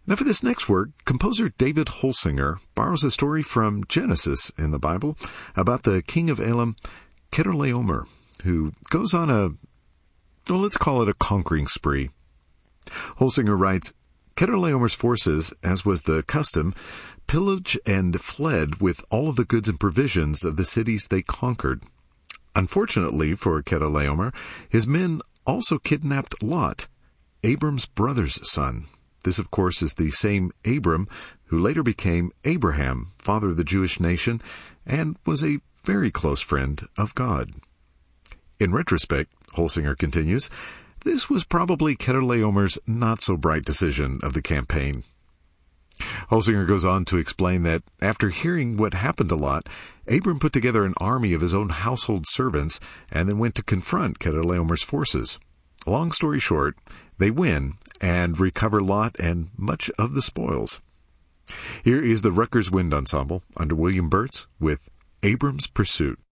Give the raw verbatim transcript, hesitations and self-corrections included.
Now for this next work, composer David Holsinger borrows a story from Genesis in the Bible about the king of Elam, Chedorlaomer, who goes on a, well, let's call it a conquering spree. Holsinger writes, Chedorlaomer's forces, as was the custom, pillaged and fled with all of the goods and provisions of the cities they conquered. Unfortunately for Chedorlaomer, his men also kidnapped Lot, Abram's brother's son. This, of course, is the same Abram who later became Abraham, father of the Jewish nation, and was a very close friend of God. In retrospect, Holsinger continues, this was probably Chedorlaomer's not-so-bright decision of the campaign. Holsinger goes on to explain that after hearing what happened to Lot, Abram put together an army of his own household servants and then went to confront Chedorlaomer's forces. Long story short, they win and recover Lot and much of the spoils. Here is the Rutgers Wind Ensemble under William Burtz with Abram's Pursuit.